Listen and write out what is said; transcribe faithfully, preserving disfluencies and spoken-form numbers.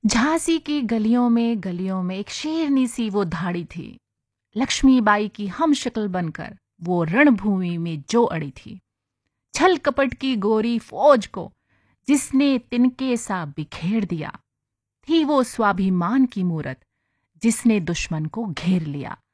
झांसी की गलियों में गलियों में एक शेरनी सी वो धाड़ी थी। लक्ष्मीबाई की हम शक्ल बनकर वो रणभूमि में जो अड़ी थी। छल कपट की गोरी फौज को जिसने तिनके सा बिखेर दिया, थी वो स्वाभिमान की मूरत जिसने दुश्मन को घेर लिया।